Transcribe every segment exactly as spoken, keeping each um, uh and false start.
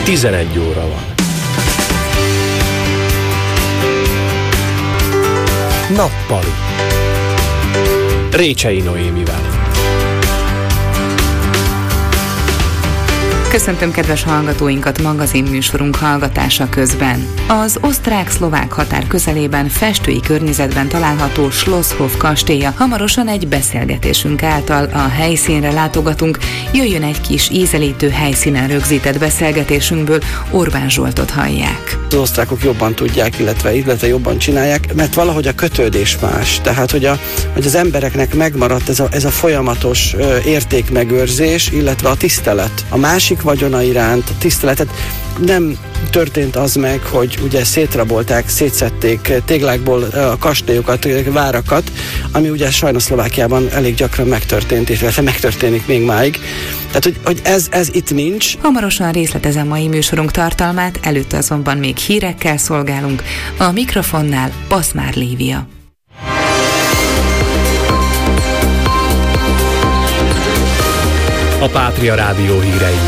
tizenegy óra van. Nappali Récsei Noémivel. Köszöntöm kedves hallgatóinkat magazinműsorunk hallgatása közben. Az osztrák-szlovák határ közelében, festői környezetben található Schlosshof kastélya hamarosan egy beszélgetésünk által a helyszínre látogatunk. Jöjjön egy kis ízelítő helyszínen rögzített beszélgetésünkből, Orbán Zsoltot hallják. Az osztrákok jobban tudják, illetve, illetve jobban csinálják, mert valahogy a kötődés más. Tehát, hogy, a, hogy az embereknek megmaradt ez a, ez a folyamatos ö, értékmegőrzés, illetve a tisztelet. A másik vagyona iránt, a tiszteletet nem történt az meg, hogy ugye szétrabolták, szétszedték téglákból a kastélyokat, várakat, ami ugye sajnos Szlovákiában elég gyakran megtörtént, illetve megtörténik még máig. Tehát, hogy, hogy ez, ez itt nincs. Hamarosan részletezem mai műsorunk tartalmát, előtte azonban még hírekkel szolgálunk. A mikrofonnál Baszmár Lívia. A Pátria Rádió hírei.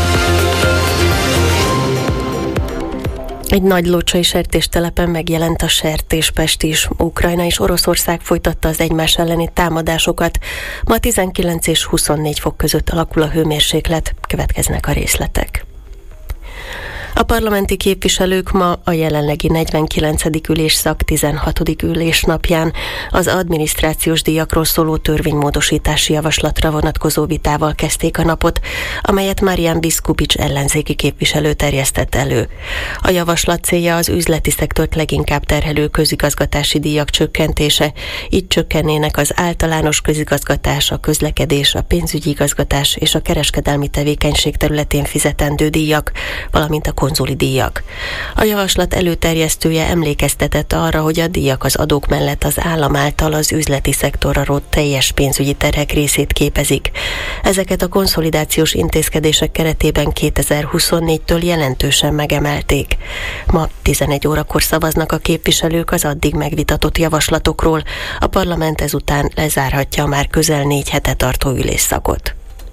Egy nagy lócsai sertéstelepen megjelent a sertéspest is. Ukrajna és Oroszország folytatta az egymás elleni támadásokat. Ma tizenkilenc és huszonnégy fok között alakul a hőmérséklet. Következnek a részletek. A parlamenti képviselők ma a jelenlegi negyvenkilencedik ülésszak tizenhatodik ülésnapján az adminisztrációs díjakról szóló törvénymódosítási javaslatra vonatkozó vitával kezdték a napot, amelyet Marian Biskupics ellenzéki képviselő terjesztett elő. A javaslat célja az üzleti szektort leginkább terhelő közigazgatási díjak csökkentése, így csökkennének az általános közigazgatás, a közlekedés, a pénzügyi igazgatás és a kereskedelmi tevékenység területén fizetendő díjak, valamint a konzuli díjak. A javaslat előterjesztője emlékeztetett arra, hogy a díjak az adók mellett az állam által az üzleti szektorra rótt teljes pénzügyi terhek részét képezik. Ezeket a konszolidációs intézkedések keretében kétezer-huszonnégytől jelentősen megemelték. Ma tizenegy órakor szavaznak a képviselők az addig megvitatott javaslatokról. A parlament ezután lezárhatja a már közel négy hete tartó ülésszakot.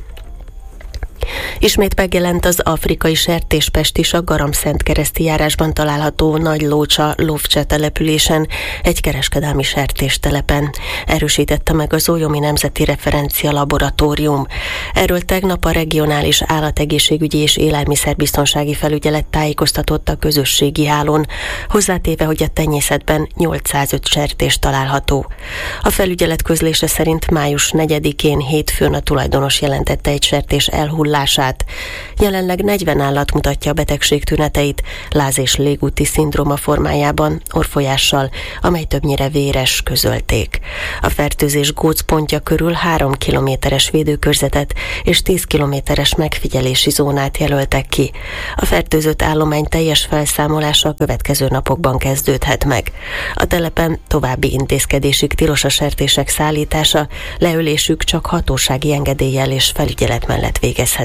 Ismét megjelent az afrikai sertéspest is a Garamszentkereszti járásban található Nagy Lócsa Lovcse településen, egy kereskedelmi sertéstelepen. Erősítette meg az Ójomi Nemzeti Referencia Laboratórium. Erről tegnap a regionális állategészségügyi és élelmiszerbiztonsági felügyelet tájékoztatott a közösségi hálón, hozzátéve, hogy a tenyészetben nyolcszázöt sertés található. A felügyelet közlése szerint május negyedikén hétfőn a tulajdonos jelentette egy sertés elhullását. Jelenleg negyven állat mutatja a betegség tüneteit, láz- és légúti szindróma formájában, orfolyással, amely többnyire véres, közölték. A fertőzés gócpontja körül három kilométeres védőkörzetet és tíz kilométeres megfigyelési zónát jelöltek ki. A fertőzött állomány teljes felszámolása a következő napokban kezdődhet meg. A telepen további intézkedésig tilos a sertések szállítása, leölésük csak hatósági engedéllyel és felügyelet mellett végezhető.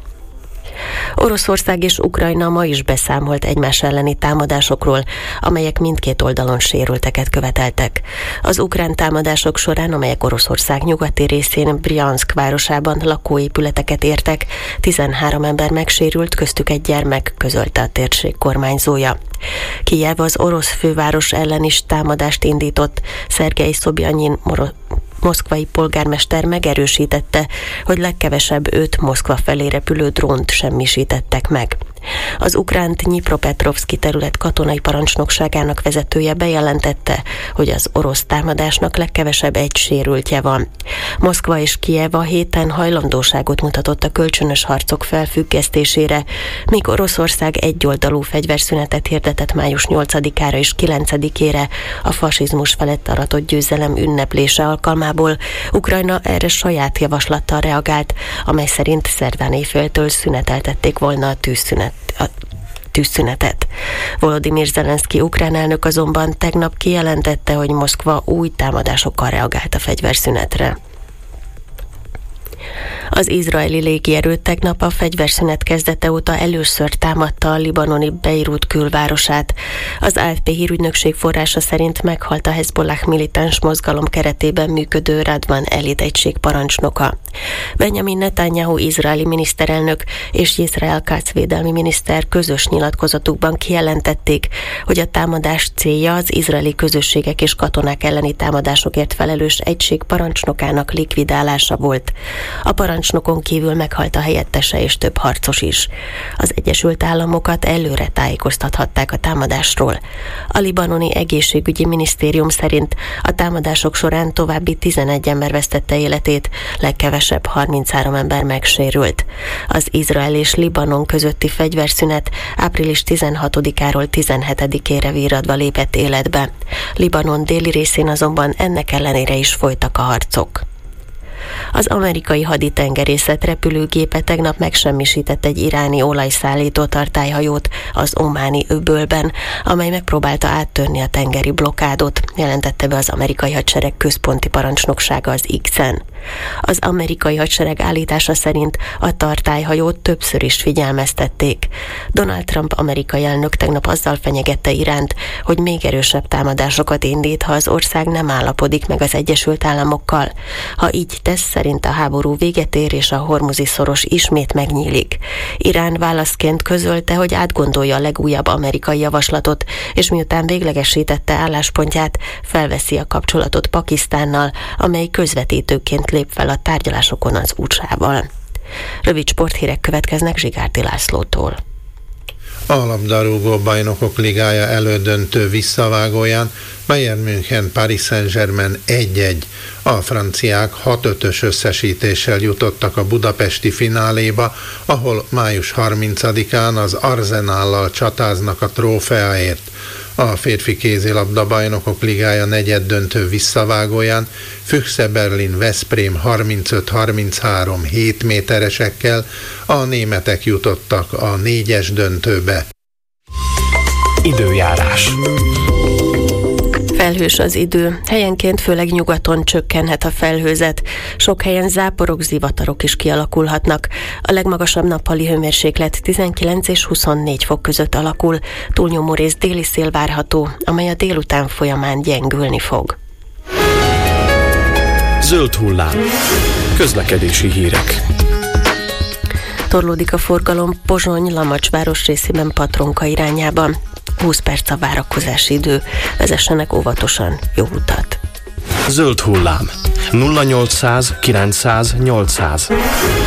Oroszország és Ukrajna ma is beszámolt egymás elleni támadásokról, amelyek mindkét oldalon sérülteket követeltek. Az ukrán támadások során, amelyek Oroszország nyugati részén Bryansk városában lakóépületeket értek, tizenhárom ember megsérült, köztük egy gyermek, közölte a térség kormányzója. Kijev az orosz főváros ellen is támadást indított. Szergej Szobjanyin moro- moszkvai polgármester megerősítette, hogy legkevesebb öt Moszkva felé repülő drónt semmisítettek meg. Az ukrán Dnyipropetrovszki terület katonai parancsnokságának vezetője bejelentette, hogy az orosz támadásnak legkevesebb egy sérültje van. Moszkva és Kijev a héten hajlandóságot mutatott a kölcsönös harcok felfüggesztésére, míg Oroszország egyoldalú fegyverszünetet hirdetett május nyolcadikára és kilencedikére a fasizmus felett aratott győzelem ünneplése alkalmából. Ukrajna erre saját javaslattal reagált, amely szerint szerdán éjféltől szüneteltették volna a tűzszünet. A tűzszünetet. Volodymyr Zelenszky ukrán elnök azonban tegnap kijelentette, hogy Moszkva új támadásokkal reagált a fegyverszünetre. Az izraeli légierő tegnap a fegyverszünet kezdete óta először támadta a libanoni Beirut külvárosát. Az á ef pé hírügynökség forrása szerint meghalt a Hezbollah militáns mozgalom keretében működő Radvan Elit egység parancsnoka. Benjamin Netanyahu izraeli miniszterelnök és Yisrael Katz védelmi miniszter közös nyilatkozatukban kijelentették, hogy a támadás célja az izraeli közösségek és katonák elleni támadásokért felelős egység parancsnokának likvidálása volt. A parancsnokon kívül meghalt a helyettese és több harcos is. Az Egyesült Államokat előre tájékoztathatták a támadásról. A libanoni egészségügyi minisztérium szerint a támadások során további tizenegy ember vesztette életét, legkevesebb harminchárom ember megsérült. Az Izrael és Libanon közötti fegyverszünet április tizenhatodikáról tizenhetedikére virradva lépett életbe. Libanon déli részén azonban ennek ellenére is folytak a harcok. Az amerikai haditengerészet repülőgépe tegnap megsemmisített egy iráni olajszállító tartályhajót az Ománi öbölben, amely megpróbálta áttörni a tengeri blokkádot, jelentette be az amerikai hadsereg központi parancsnoksága az X-en. Az amerikai hadsereg állítása szerint a tartályhajót többször is figyelmeztették. Donald Trump amerikai elnök tegnap azzal fenyegette Iránt, hogy még erősebb támadásokat indít, ha az ország nem állapodik meg az Egyesült Államokkal. Ha így tesz, szerint a háború véget ér és a hormuzi szoros ismét megnyílik. Irán válaszként közölte, hogy átgondolja a legújabb amerikai javaslatot, és miután véglegesítette álláspontját, felveszi a kapcsolatot Pakisztánnal, amely közvetítőként lép fel a tárgyalásokon az u es á-val. Rövid sporthírek következnek Zsigárdi Lászlótól. A labdarúgó bajnokok ligája elődöntő visszavágóján Bayern München Paris Saint-Germain egy-egy. A franciák hat ötös összesítéssel jutottak a budapesti fináléba, ahol május harmincadikán az Arsenállal csatáznak a trófeáért. A férfi kézilabda bajnokok ligája negyeddöntő visszavágóján Füchse Berlin Veszprém harmincöt harminchárom hét méteresekkel, a németek jutottak a négyes döntőbe. Időjárás. Felhős az idő, helyenként főleg nyugaton csökkenhet a felhőzet, sok helyen záporok, zivatarok is kialakulhatnak. A legmagasabb nappali hőmérséklet tizenkilenc és huszonnégy fok között alakul, túlnyomó rész déli szél várható, amely a délután folyamán gyengülni fog. Zöld hullám. Közlekedési hírek. Torlódik a forgalom Pozsony-Lamacs városrészében Patronka irányában. húsz perc a várakozási idő. Vezessenek óvatosan, jó utat! Zöld hullám. nulla nyolcszáz kilencszáz nyolcszáz.